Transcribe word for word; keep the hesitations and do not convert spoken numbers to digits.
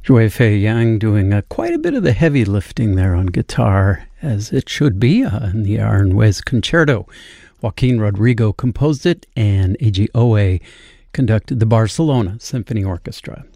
Joy Fei Yang doing uh, quite a bit of the heavy lifting there on guitar, as it should be, uh, in the Aranjuez Concerto. Joaquin Rodrigo composed it, and A G Owe conducted the Barcelona Symphony Orchestra.